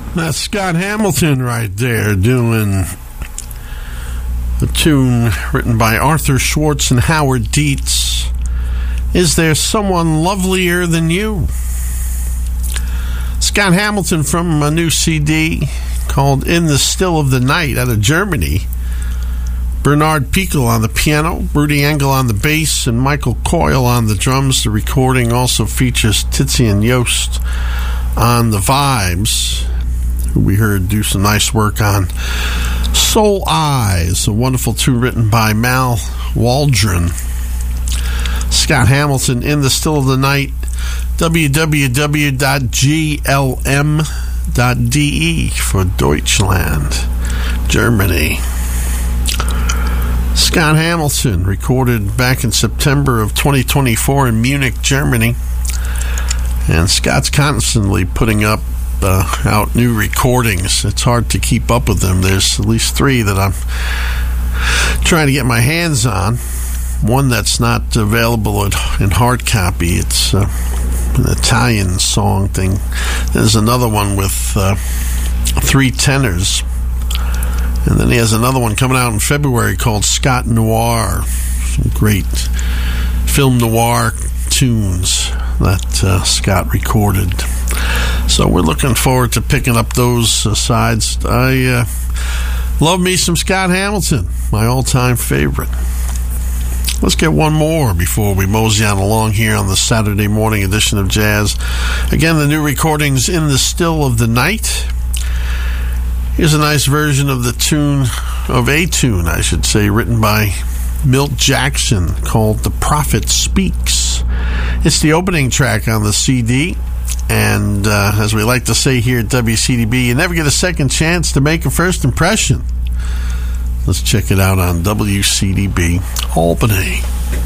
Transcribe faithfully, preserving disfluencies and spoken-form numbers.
That's Scott Hamilton right there doing a tune written by Arthur Schwartz and Howard Dietz. Is There Someone Lovelier Than You? Scott Hamilton from a new C D called In the Still of the Night out of Germany. Bernard Pickel on the piano, Rudy Engel on the bass, and Michael Coyle on the drums. The recording also features Titian Yost on the vibes, who we heard do some nice work on Soul Eyes, a wonderful tune written by Mal Waldron. Scott Hamilton, In the Still of the Night, w w w dot g l m dot d e for Deutschland, Germany. Scott Hamilton, recorded back in September of twenty twenty-four in Munich, Germany. And Scott's constantly putting up uh, out new recordings. It's hard to keep up with them. There's at least three that I'm trying to get my hands on. One that's not available in hard copy. It's uh, an Italian song thing. There's another one with uh, three tenors. And then he has another one coming out in February called Scott Noir. Some great film noir tunes that uh, Scott recorded. So we're looking forward to picking up those uh, sides. I uh, love me some Scott Hamilton, my all-time favorite. Let's get one more before we mosey on along here on the Saturday morning edition of Jazz. Again, the new recordings In the Still of the Night. Here's a nice version of the tune, of a tune, I should say, written by Milt Jackson called The Prophet Speaks. It's the opening track on the C D, and uh, as we like to say here at W C D B, you never get a second chance to make a first impression. Let's check it out on W C D B Albany.